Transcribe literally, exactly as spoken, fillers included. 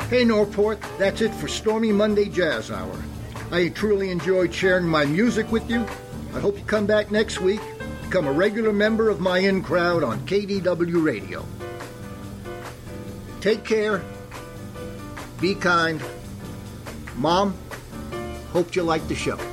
Hey, Northport, that's it for Stormy Monday Jazz Hour. I truly enjoyed sharing my music with you. I hope you come back next week, become a regular member of my in-crowd on K D W Radio. Take care. Be kind. Mom, hope you like the show.